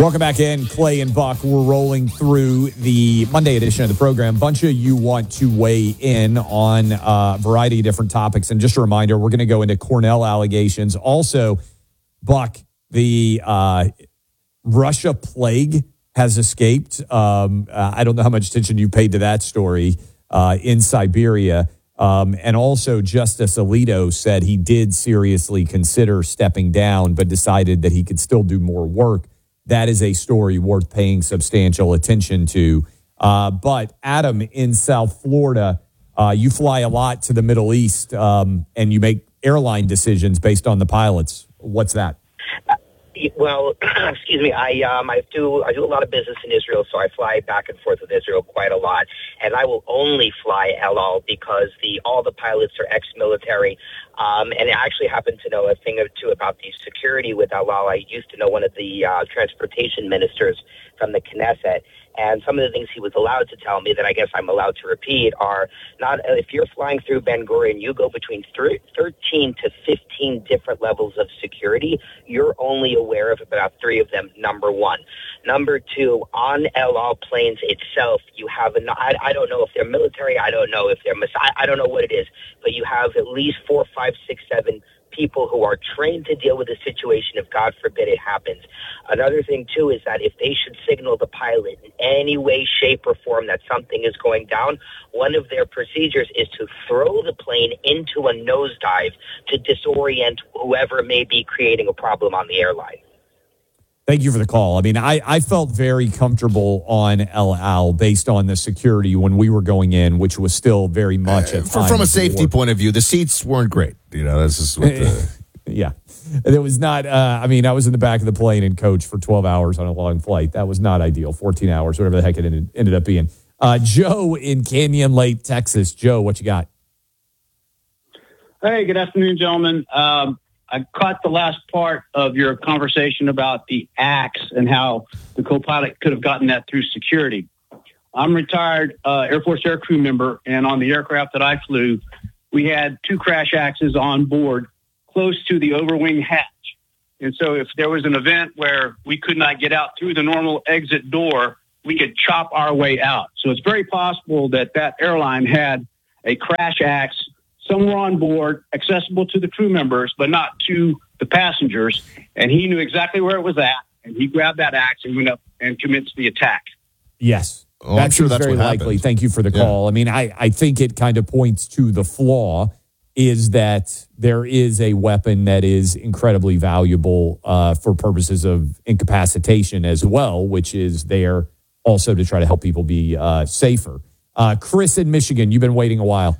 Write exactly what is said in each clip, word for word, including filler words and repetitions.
Welcome back in, Clay and Buck. We're rolling through the Monday edition of the program. Bunch of you want to weigh in on a variety of different topics. And just a reminder, we're going to go into Cornell allegations. Also, Buck, the uh, Russia plague has escaped. Um, uh, I don't know how much attention you paid to that story uh, in Siberia. Um, and also, Justice Alito said he did seriously consider stepping down, but decided that he could still do more work. That is a story worth paying substantial attention to. Uh, but Adam, in South Florida, uh, you fly a lot to the Middle East, um, and you make airline decisions based on the pilots. What's that? Uh, well, excuse me. I um, I do I do a lot of business in Israel, so I fly back and forth with Israel quite a lot. And I will only fly El Al because the all the pilots are ex-military. Um, and I actually happen to know a thing or two about the security with El Al. I used to know one of the uh, transportation ministers from the Knesset. And some of the things he was allowed to tell me that I guess I'm allowed to repeat are not, if you're flying through Ben Gurion, you go between thirteen to fifteen different levels of security. You're only aware of about three of them, number one. Number two, on El Al planes itself, you have, an, I, I don't know if they're military, I don't know if they're, I, I don't know what it is, but you have at least four, five, six, seven people who are trained to deal with a situation if, God forbid, it happens. Another thing, too, is that if they should signal the pilot in any way, shape, or form that something is going down, one of their procedures is to throw the plane into a nosedive to disorient whoever may be creating a problem on the airline. Thank you for the call. I mean, I, I felt very comfortable on El Al based on the security when we were going in, which was still very much at uh, from a safety point of view. The seats weren't great. You know, this is what the yeah. It was not. Uh, I mean, I was in the back of the plane and coach for twelve hours on a long flight. That was not ideal. fourteen hours, whatever the heck it ended, ended up being. Uh, Joe in Canyon Lake, Texas. Joe, what you got? Hey, good afternoon, gentlemen. Um, I caught the last part of your conversation about the axe and how the co-pilot could have gotten that through security. I'm a retired uh, Air Force air crew member, and on the aircraft that I flew, we had two crash axes on board close to the overwing hatch. And so if there was an event where we could not get out through the normal exit door, we could chop our way out. So it's very possible that that airline had a crash axe somewhere on board, accessible to the crew members, but not to the passengers. And he knew exactly where it was at, and he grabbed that axe and went up and commenced the attack. Yes. Oh, that I'm sure that's very what likely. happened. Thank you for the Yeah. call. I mean, I, I think it kind of points to the flaw is that there is a weapon that is incredibly valuable uh, for purposes of incapacitation as well, which is there also to try to help people be uh, safer. Uh, Chris in Michigan, you've been waiting a while.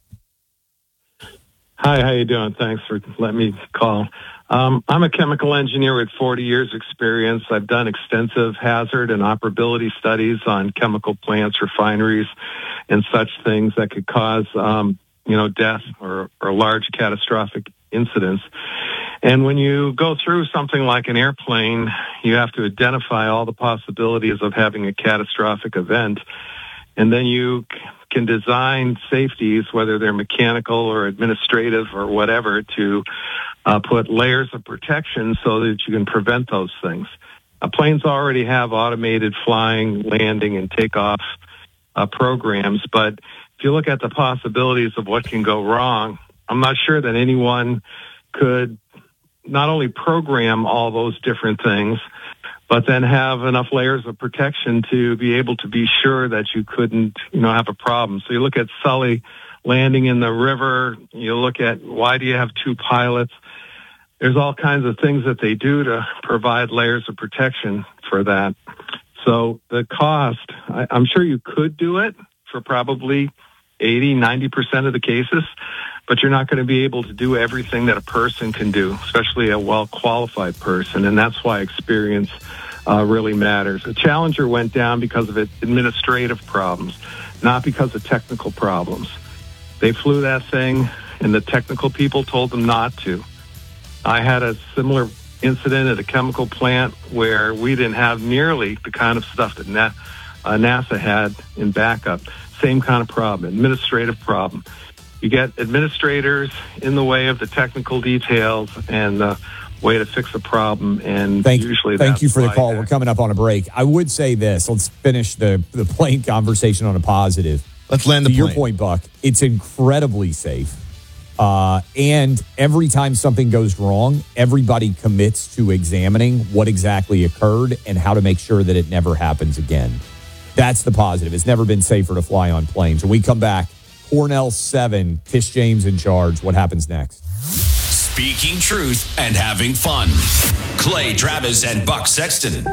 Hi, how you doing? Thanks for letting me call. Um, I'm a chemical engineer with forty years experience. I've done extensive hazard and operability studies on chemical plants, refineries, and such things that could cause, um, you know, death or, or large catastrophic incidents. And when you go through something like an airplane, you have to identify all the possibilities of having a catastrophic event. And then you can design safeties, whether they're mechanical or administrative or whatever, to uh, put layers of protection so that you can prevent those things. Uh, planes already have automated flying, landing, and takeoff uh, programs, but if you look at the possibilities of what can go wrong, I'm not sure that anyone could not only program all those different things, but then have enough layers of protection to be able to be sure that you couldn't, you know, have a problem. So you look at Sully landing in the river, you look at why do you have two pilots? There's all kinds of things that they do to provide layers of protection for that. So the cost, I, I'm sure you could do it for probably eighty, ninety percent of the cases, but you're not going to be able to do everything that a person can do, especially a well-qualified person, and that's why experience uh, really matters. The Challenger went down because of administrative problems, not because of technical problems. They flew that thing, and the technical people told them not to. I had a similar incident at a chemical plant where we didn't have nearly the kind of stuff that Na- uh, NASA had in backup. Same kind of problem, administrative problem. You get administrators in the way of the technical details, and the way to fix a problem. And thank, usually thank that's you for the why call. that- We're coming up on a break. I would say this. Let's finish the, the plane conversation on a positive. Let's land the to plane. your point, Buck, it's incredibly safe. Uh, and every time something goes wrong, everybody commits to examining what exactly occurred and how to make sure that it never happens again. That's the positive. It's never been safer to fly on planes. When we come back, Cornell seven, Tish James in charge. What happens next? Speaking truth and having fun. Clay Travis and Buck Sexton.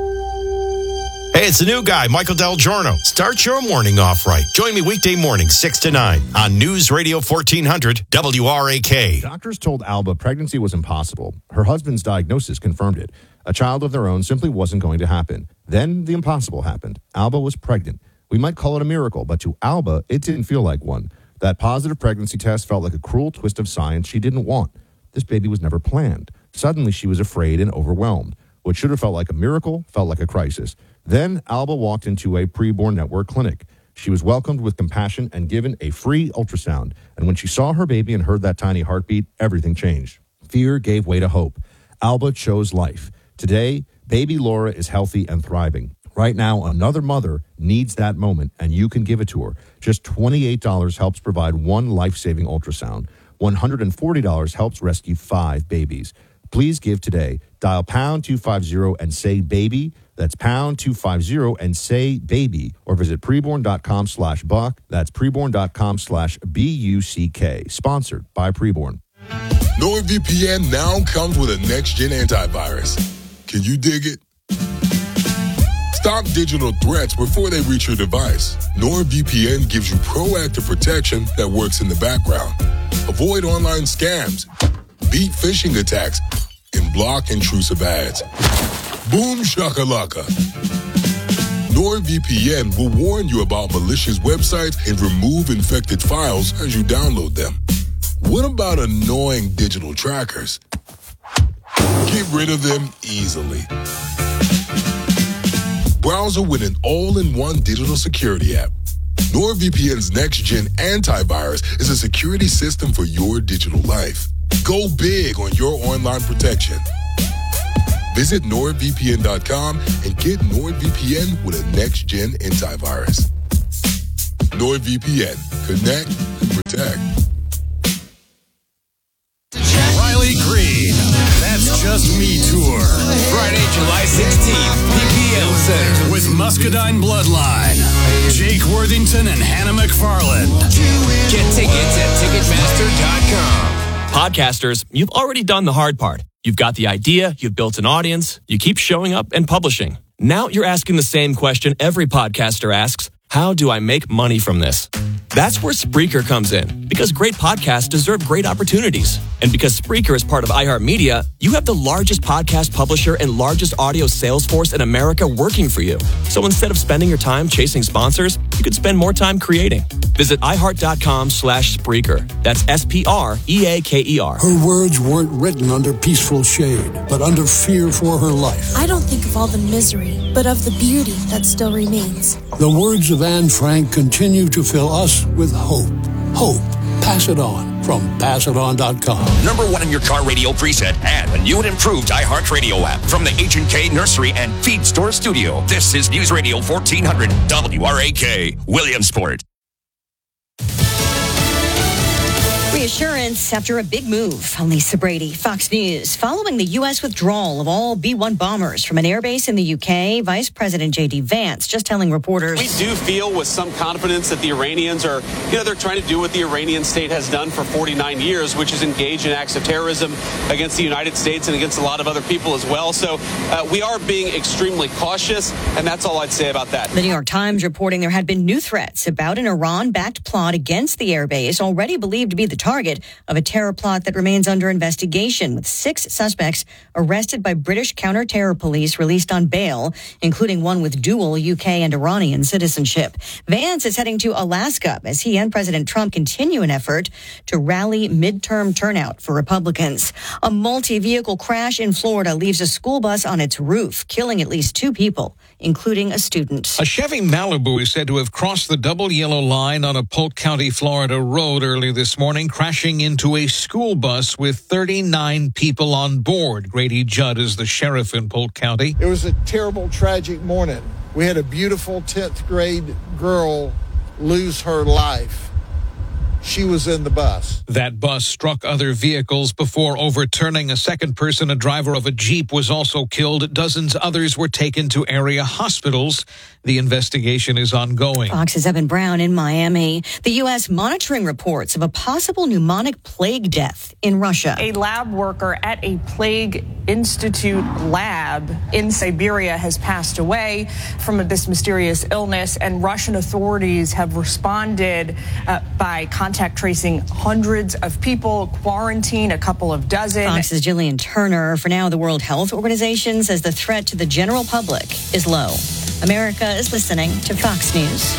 Hey, it's the new guy, Michael Del Giorno. Start your morning off right. Join me weekday morning, six to nine on News Radio fourteen hundred W R A K. Doctors told Alba pregnancy was impossible. Her husband's diagnosis confirmed it. A child of their own simply wasn't going to happen. Then the impossible happened. Alba was pregnant. We might call it a miracle, but to Alba, it didn't feel like one. That positive pregnancy test felt like a cruel twist of science she didn't want. This baby was never planned. Suddenly, she was afraid and overwhelmed. What should have felt like a miracle felt like a crisis. Then Alba walked into a preborn network clinic. She was welcomed with compassion and given a free ultrasound. And when she saw her baby and heard that tiny heartbeat, everything changed. Fear gave way to hope. Alba chose life. Today, baby Laura is healthy and thriving. Right now, another mother needs that moment, and you can give it to her. Just twenty-eight dollars helps provide one life-saving ultrasound. one hundred forty dollars helps rescue five babies. Please give today. Dial pound two fifty and say baby. That's pound two fifty and say baby. Or visit preborn.com slash buck. That's preborn.com slash B U C K. Sponsored by Preborn. NordVPN now comes with a next-gen antivirus. Can you dig it? Stop digital threats before they reach your device. NordVPN gives you proactive protection that works in the background. Avoid online scams, beat phishing attacks, and block intrusive ads. Boom shakalaka. NordVPN will warn you about malicious websites and remove infected files as you download them. What about annoying digital trackers? Get rid of them easily. Browser with an all-in-one digital security app. NordVPN's next-gen antivirus is a security system for your digital life. Go big on your online protection. Visit nord V P N dot com and get NordVPN with a next-gen antivirus. NordVPN. Connect and protect. Riley Green, That's Just Me Tour. Friday, July sixteenth, P P L Center. With Muscadine Bloodline, Jake Worthington and Hannah McFarland. Get tickets at ticketmaster dot com. Podcasters, you've already done the hard part. You've got the idea, you've built an audience, you keep showing up and publishing. Now you're asking the same question every podcaster asks: how do I make money from this? That's where Spreaker comes in, because great podcasts deserve great opportunities. And because Spreaker is part of iHeartMedia, you have the largest podcast publisher and largest audio sales force in America working for you. So instead of spending your time chasing sponsors, you could spend more time creating. Visit iHeart.com slash Spreaker. That's S P R E A K E R. Her words weren't written under peaceful shade, but under fear for her life. I don't think of all the misery, but of the beauty that still remains. The words of Anne Frank continue to fill us with hope. Hope. Pass it on from pass it on dot com. Number one in your car radio preset and a new and improved iHeartRadio app from the H and K Nursery and Feed Store Studio. This is News Radio fourteen hundred W R A K, Williamsport. Reassurance after a big move. I'm Lisa Brady, Fox News. Following the U S withdrawal of all B one bombers from an airbase in the U K, Vice President J D Vance just telling reporters, we do feel with some confidence that the Iranians are, you know, they're trying to do what the Iranian state has done for forty-nine years, which is engage in acts of terrorism against the United States and against a lot of other people as well. So uh, we are being extremely cautious, and that's all I'd say about that. The New York Times reporting there had been new threats about an Iran-backed plot against the airbase, already believed to be the target of a terror plot that remains under investigation, with six suspects arrested by British counter-terror police released on bail, including one with dual U K and Iranian citizenship. Vance is heading to Alaska as he and President Trump continue an effort to rally midterm turnout for Republicans. A multi-vehicle crash in Florida leaves a school bus on its roof, killing at least two people, including a student. A Chevy Malibu is said to have crossed the double yellow line on a Polk County, Florida road early this morning, crashing into a school bus with thirty-nine people on board. Grady Judd is the sheriff in Polk County. It was a terrible, tragic morning. We had a beautiful tenth grade girl lose her life. She was in the bus. That bus struck other vehicles before overturning. A second person, a driver of a Jeep, was also killed. Dozens others were taken to area hospitals. The investigation is ongoing. Fox's Evan Brown in Miami. The U S monitoring reports of a possible pneumonic plague death in Russia. A lab worker at a plague institute lab in Siberia has passed away from this mysterious illness, and Russian authorities have responded uh, by contact tracing hundreds of people, quarantine a couple of dozen. Fox's Jillian Turner. For now, the World Health Organization says the threat to the general public is low. America is listening to Fox News.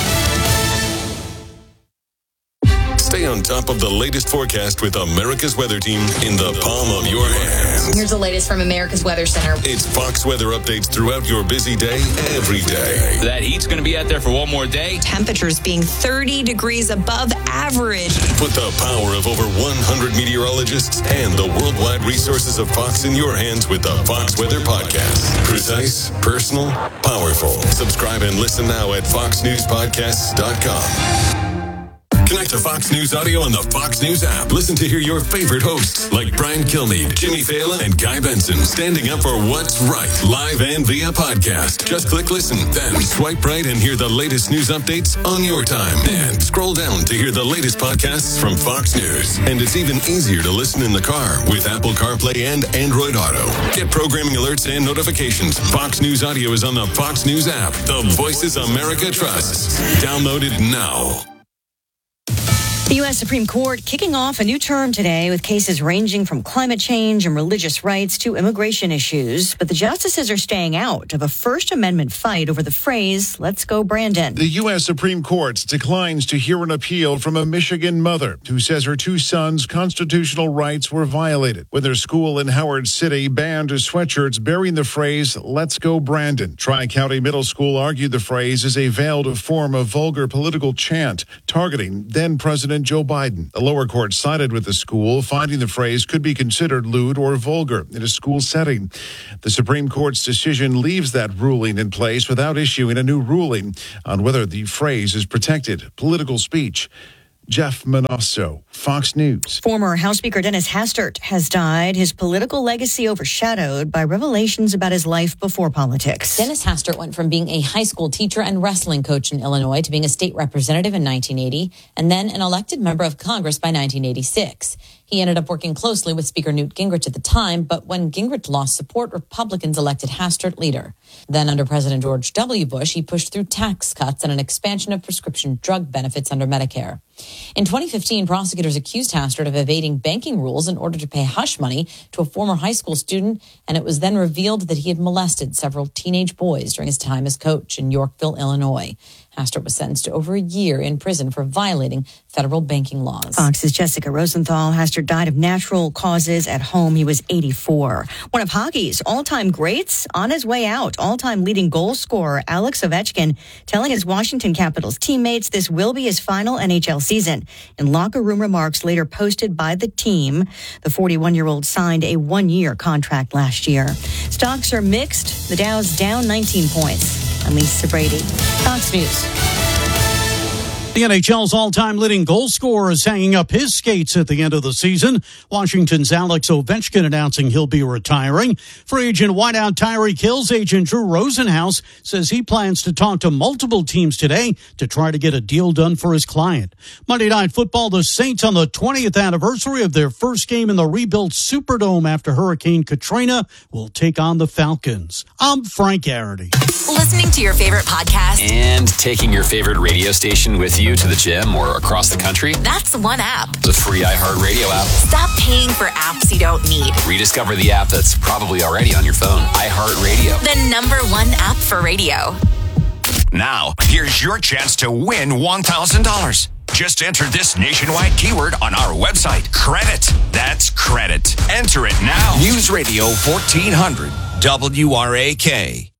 Stay on top of the latest forecast with America's Weather Team in the palm of your hands. Here's the latest from America's Weather Center. It's Fox weather updates throughout your busy day, every day. That heat's going to be out there for one more day. Temperatures being thirty degrees above average. Put the power of over one hundred meteorologists and the worldwide resources of Fox in your hands with the Fox Weather Podcast. Precise, personal, powerful. Subscribe and listen now at fox news podcasts dot com. Connect to Fox News Audio on the Fox News app. Listen to hear your favorite hosts like Brian Kilmeade, Jimmy Fallon, and Guy Benson standing up for what's right, live and via podcast. Just click listen, then swipe right and hear the latest news updates on your time. And scroll down to hear the latest podcasts from Fox News. And it's even easier to listen in the car with Apple CarPlay and Android Auto. Get programming alerts and notifications. Fox News Audio is on the Fox News app. The voices America trusts. Download it now. The U S Supreme Court kicking off a new term today with cases ranging from climate change and religious rights to immigration issues. But the justices are staying out of a First Amendment fight over the phrase, "Let's go, Brandon." The U S Supreme Court declines to hear an appeal from a Michigan mother who says her two sons' constitutional rights were violated when their school in Howard City banned sweatshirts bearing the phrase, "Let's go, Brandon." Tri-County Middle School argued the phrase is a veiled form of vulgar political chant targeting then-President Joe Biden. The lower court sided with the school, finding the phrase could be considered lewd or vulgar in a school setting. The Supreme Court's decision leaves that ruling in place without issuing a new ruling on whether the phrase is protected political speech. Jeff Manasso, Fox News. Former House Speaker Dennis Hastert has died, his political legacy overshadowed by revelations about his life before politics. Dennis Hastert went from being a high school teacher and wrestling coach in Illinois to being a state representative in nineteen eighty and then an elected member of Congress by nineteen eighty-six. He ended up working closely with Speaker Newt Gingrich at the time, but when Gingrich lost support, Republicans elected Hastert leader. Then under President George W. Bush, he pushed through tax cuts and an expansion of prescription drug benefits under Medicare. In twenty fifteen, prosecutors accused Hastert of evading banking rules in order to pay hush money to a former high school student, and it was then revealed that he had molested several teenage boys during his time as coach in Yorkville, Illinois. Hastert was sentenced to over a year in prison for violating federal banking laws. Fox's Jessica Rosenthal. Hastert died of natural causes at home. He was eighty-four. One of hockey's all-time greats on his way out. All-time leading goal scorer Alex Ovechkin telling his Washington Capitals teammates this will be his final N H L season. In locker room remarks later posted by the team, the forty-one-year-old signed a one-year contract last year. Stocks are mixed. The Dow's down nineteen points. I'm Lisa Brady, Fox News. The N H L's all-time leading goal scorer is hanging up his skates at the end of the season. Washington's Alex Ovechkin announcing he'll be retiring. Free agent wideout Tyreek Hill's agent Drew Rosenhaus says he plans to talk to multiple teams today to try to get a deal done for his client. Monday Night Football, the Saints on the twentieth anniversary of their first game in the rebuilt Superdome after Hurricane Katrina will take on the Falcons. I'm Frank Garrity. Listening to your favorite podcast and taking your favorite radio station with you to the gym or across the country? That's one app. The free iHeartRadio app. Stop paying for apps you don't need. Rediscover the app that's probably already on your phone. iHeartRadio. The number one app for radio. Now, here's your chance to win one thousand dollars. Just enter this nationwide keyword on our website. Credit. That's credit. Enter it now. News Radio fourteen hundred W R A K.